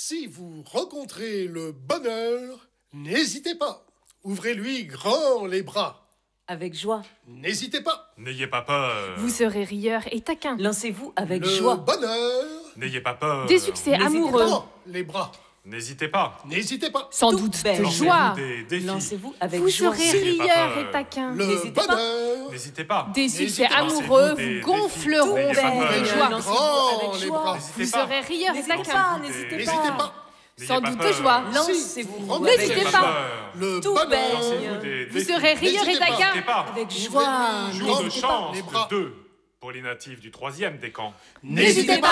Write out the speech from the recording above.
Si vous rencontrez le bonheur, n'hésitez pas. Ouvrez-lui grand les bras. Avec joie. N'hésitez pas. N'ayez pas peur. Vous serez rieur et taquin. Lancez-vous avec Le joie. bonheur. N'ayez pas peur. Des succès N'hésitez amoureux. Grand les bras. N'hésitez pas. N'hésitez pas. Sans Tout doute belle. de Lancez-vous joie. des défis. Lancez-vous avec Vous joie. serez N'ayez pas rieur peur. et taquin. Le N'hésitez pas. bonheur. N'hésitez pas. Des N'hésitez succès pas. amoureux Lancez-vous des vous gonfleront défis. N'ayez pas de peur. joie. Lancez-vous Grand avec les joie. bras. N'hésitez Vous pas. serez rieur et N'hésitez taquin. pas, n'hésitez N'hésitez pas. pas. N'ayez Sans pas doute peur. de joie. Lancez-vous N'hésitez avec pas. joie. Le Tout bonheur. belle. Lancez-vous des Vous défis. serez rieur et N'hésitez pas. taquin. N'hésitez pas. Avec joie. Ouvrez-lui Jour de N'hésitez pas. chance Les bras. de 2 pour les natifs du 3e décan. N'hésitez pas.